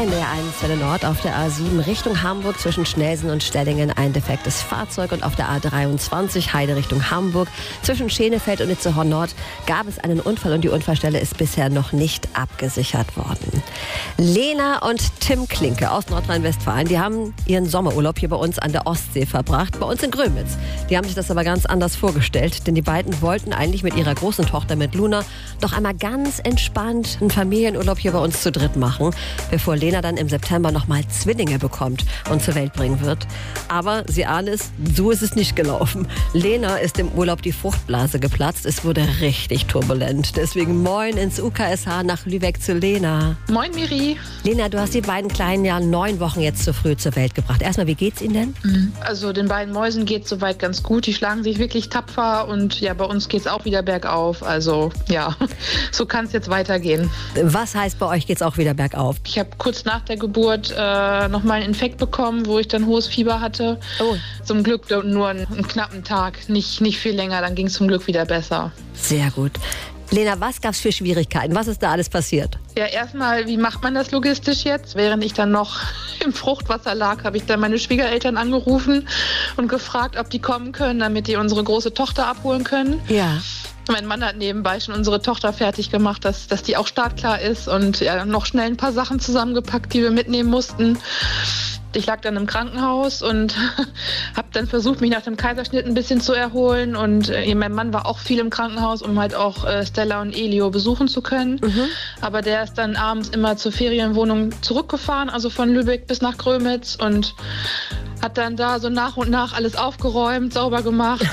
In der 1 Welle Nord auf der A7 Richtung Hamburg zwischen Schnelsen und Stellingen ein defektes Fahrzeug und auf der A23 Heide Richtung Hamburg zwischen Schenefeld und Itzehoe Nord gab es einen Unfall und die Unfallstelle ist bisher noch nicht abgesichert worden. Lena und Tim Klinke aus Nordrhein-Westfalen, die haben ihren Sommerurlaub hier bei uns an der Ostsee verbracht, bei uns in Grömitz. Die haben sich das aber ganz anders vorgestellt, denn die beiden wollten eigentlich mit ihrer großen Tochter, mit Luna, doch einmal ganz entspannt einen Familienurlaub hier bei uns zu dritt machen, bevor Lena dann im September nochmal Zwillinge bekommt und zur Welt bringen wird. Aber Sie ahnen es, so ist es nicht gelaufen. Lena ist im Urlaub die Fruchtblase geplatzt. Es wurde richtig turbulent. Deswegen moin ins UKSH nach Lübeck zu Lena. Moin Miri. Lena, du hast die beiden Kleinen ja 9 Wochen jetzt zu früh zur Welt gebracht. Erstmal, wie geht's Ihnen denn? Also den beiden Mäusen geht's soweit ganz gut. Die schlagen sich wirklich tapfer und ja, bei uns geht's auch wieder bergauf. Also ja, so kann es jetzt weitergehen. Was heißt, bei euch geht's auch wieder bergauf? Ich habe kurz nach der Geburt nochmal einen Infekt bekommen, wo ich dann hohes Fieber hatte. Oh. Zum Glück nur einen knappen Tag, nicht viel länger, dann ging es zum Glück wieder besser. Sehr gut. Lena, was gab's für Schwierigkeiten? Was ist da alles passiert? Ja, erstmal, wie macht man das logistisch jetzt? Während ich dann noch im Fruchtwasser lag, habe ich dann meine Schwiegereltern angerufen und gefragt, ob die kommen können, damit die unsere große Tochter abholen können. Ja. Mein Mann hat nebenbei schon unsere Tochter fertig gemacht, dass die auch startklar ist und ja, noch schnell ein paar Sachen zusammengepackt, die wir mitnehmen mussten. Ich lag dann im Krankenhaus und habe dann versucht, mich nach dem Kaiserschnitt ein bisschen zu erholen. Und mein Mann war auch viel im Krankenhaus, um halt auch Stella und Elio besuchen zu können. Aber der ist dann abends immer zur Ferienwohnung zurückgefahren, also von Lübeck bis nach Grömitz und hat dann da so nach und nach alles aufgeräumt, sauber gemacht,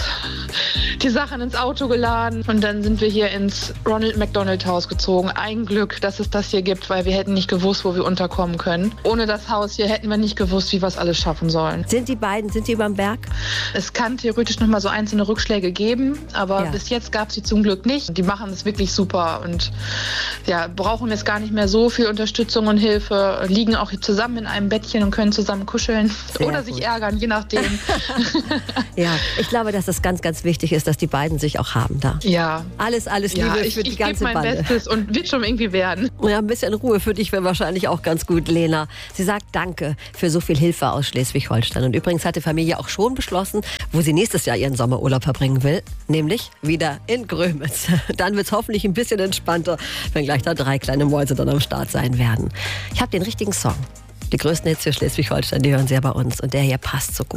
die Sachen ins Auto geladen und dann sind wir hier ins Ronald McDonald Haus gezogen. Ein Glück, dass es das hier gibt, weil wir hätten nicht gewusst, wo wir unterkommen können. Ohne das Haus hier hätten wir nicht gewusst, wie wir es alles schaffen sollen. Sind die überm Berg? Es kann theoretisch noch mal so einzelne Rückschläge geben, aber bis jetzt gab es sie zum Glück nicht. Die machen es wirklich super und ja, brauchen jetzt gar nicht mehr so viel Unterstützung und Hilfe, liegen auch hier zusammen in einem Bettchen und können zusammen kuscheln oder sich ärgern, je nachdem. Ja, ich glaube, dass das ganz, ganz wichtig ist, dass die beiden sich auch haben da. Ja. Alles Liebe für die ganze Bande. Ich gebe mein Bestes und wird schon irgendwie werden. Ja, ein bisschen Ruhe für dich wäre wahrscheinlich auch ganz gut, Lena. Sie sagt Danke für so viel Hilfe aus Schleswig-Holstein. Und übrigens hat die Familie auch schon beschlossen, wo sie nächstes Jahr ihren Sommerurlaub verbringen will, nämlich wieder in Grömitz. Dann wird es hoffentlich ein bisschen entspannter, wenn gleich da 3 kleine Mäuse dann am Start sein werden. Ich habe den richtigen Song. Die größten Hits für Schleswig-Holstein, die hören Sie ja bei uns. Und der hier passt so gut.